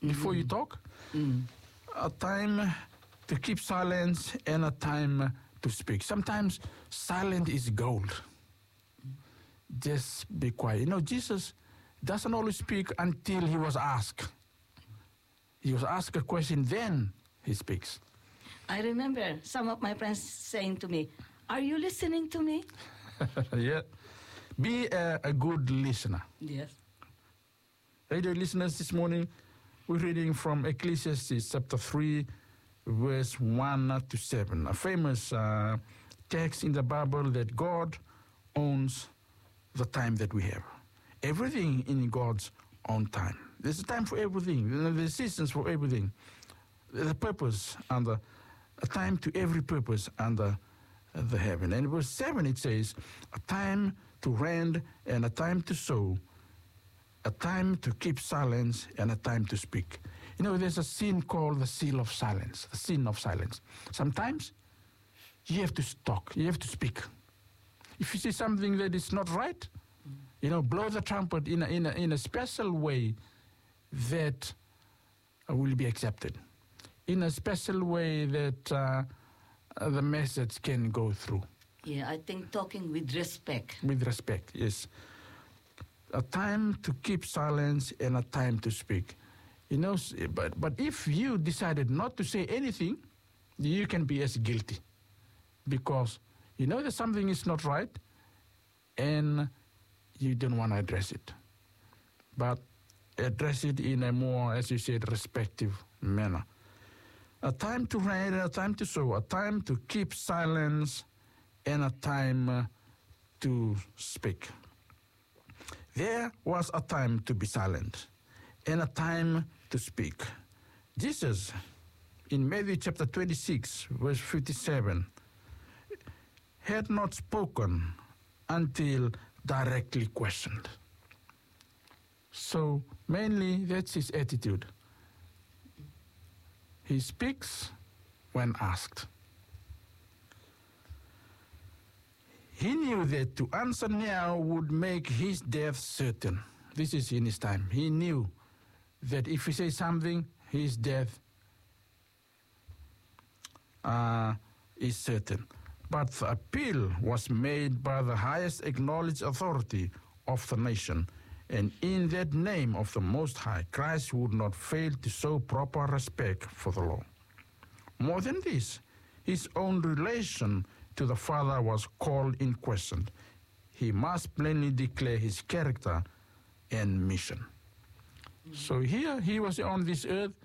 before you talk. A time to keep silence and a time to speak. Sometimes silence is gold. Just be quiet. You know, Jesus doesn't always speak until he was asked. He was asked a question, then he speaks. I remember some of my friends saying to me, "Are you listening to me?" Yeah. Be a good listener. Yes. Radio listeners, this morning we're reading from Ecclesiastes chapter 3, verse 1 to 7. A famous text in the Bible that God owns the time that we have. Everything in God's own time. There's a time for everything. There's seasons for everything. There's a purpose under a time to every purpose under the heaven. And in verse 7 it says, a time to rend and a time to sow, a time to keep silence and a time to speak. You know, there's a sin called the sin of silence. The sin of silence. Sometimes you have to talk. You have to speak. If you see something that is not right, you know, blow the trumpet in a special way that will be accepted. In a special way that the message can go through. Yeah, I think talking with respect. With respect, yes. A time to keep silence and a time to speak. You know, but if you decided not to say anything, you can be as guilty. Because you know that something is not right and you don't want to address it. But address it in a more, as you said, respectful manner. A time to read and a time to sow, a time to keep silence and a time to speak. There was a time to be silent and a time to speak. Jesus, in Matthew chapter 26, verse 57, had not spoken until directly questioned. So mainly that's his attitude. He speaks when asked. He knew that to answer now would make his death certain. This is in his time. He knew that if he says something, his death is certain. But the appeal was made by the highest acknowledged authority of the nation. And in that name of the Most High, Christ would not fail to show proper respect for the law. More than this, his own relation to the Father was called in question. He must plainly declare his character and mission. So here he was on this earth.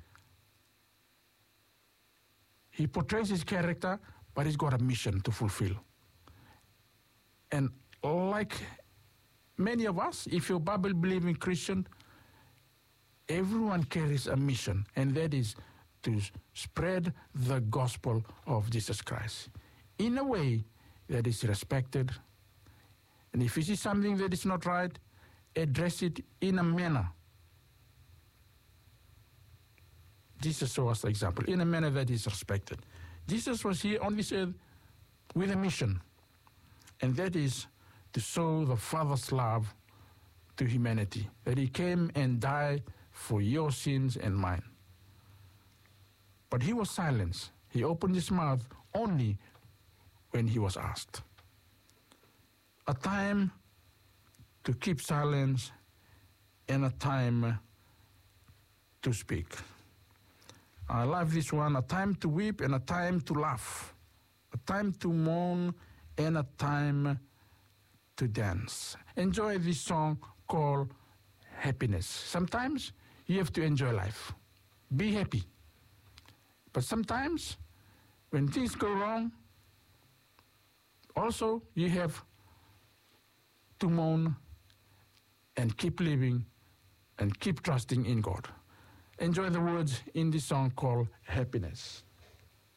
He portrays his character, but he's got a mission to fulfill. And like many of us, if you're Bible-believing Christian, everyone carries a mission, and that is to spread the gospel of Jesus Christ in a way that is respected. And if you see something that is not right, address it in a manner. Jesus shows us the example, in a manner that is respected. Jesus was here on this earth with a mission, and that is to show the Father's love to humanity, that he came and died for your sins and mine. But he was silenced. He opened his mouth only when he was asked. A time to keep silence and a time to speak. I love this one. A time to weep and a time to laugh. A time to mourn and a time to dance. Enjoy this song called Happiness. Sometimes you have to enjoy life. Be happy. But sometimes when things go wrong, also you have to mourn and keep living and keep trusting in God. Enjoy the words in this song called Happiness.